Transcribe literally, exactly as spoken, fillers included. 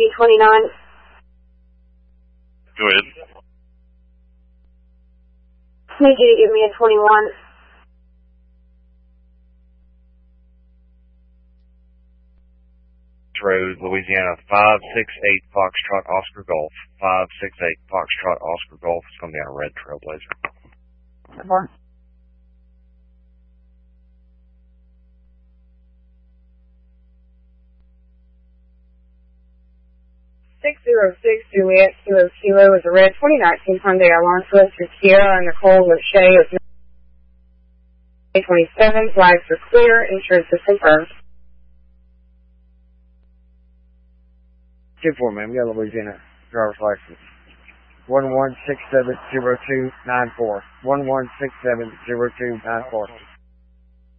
B twenty-nine. Go ahead. Need you to give me a twenty-one. Road, Louisiana, five six eight Foxtrot Oscar Golf. five six eight Foxtrot Oscar Golf. It's going to be on a red Trailblazer. Come six zero six Juliet Kilo Kilo is a red twenty nineteen Hyundai Elantra to Sierra and Nicole Lachey of twenty-seven. Flags are clear. Insurance is confirmed. two four, ma'am. Yellow Louisiana driver's license. one one six seven zero two nine four. one one six seven zero two nine four.